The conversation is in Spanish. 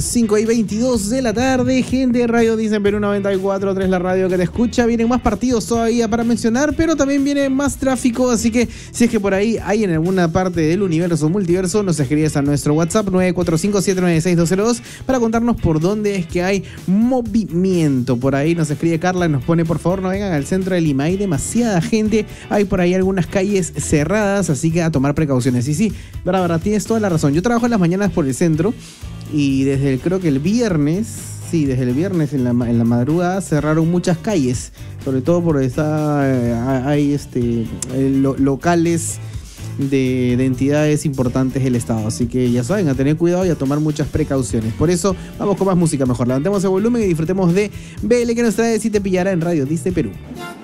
5:22 de la tarde, gente de Radio Disney Perú 94.3, la radio que te escucha. Vienen más partidos todavía para mencionar, pero también viene más tráfico, así que si es que por ahí hay en alguna parte del universo multiverso, nos escribes a nuestro WhatsApp 945-796-202 para contarnos por dónde es que hay movimiento. Por ahí nos escribe Carla y nos pone: por favor no vengan al centro de Lima, hay demasiada gente, hay por ahí algunas calles cerradas, así que a tomar precauciones. Y sí, verdad, tienes toda la razón. Yo trabajo en las mañanas por el centro y creo que el viernes, desde el viernes en la madrugada cerraron muchas calles, sobre todo porque hay locales de entidades importantes del estado, así que ya saben, a tener cuidado y a tomar muchas precauciones. Por eso vamos con más música mejor. Levantemos el volumen y disfrutemos de BL, que nos trae Si Te Pillara en Radio Disney Perú.